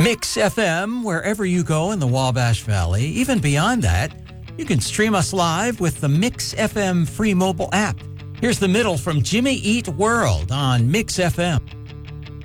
Mix FM, wherever you go in the Wabash Valley. Even beyond that, you can stream us live with the Mix FM free mobile app. Here's the middle from Jimmy Eat World on Mix FM.